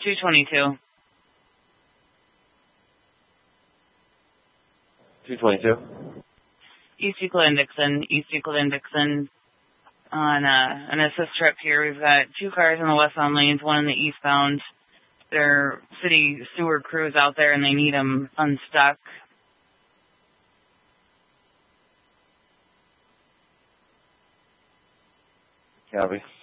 222. 222. East Euclid and Dixon. East Euclid and Dixon. On an assist trip here, we've got 2 cars in the westbound lanes, 1 in the eastbound. There are city sewer crews out there, and they need them unstuck. Copy.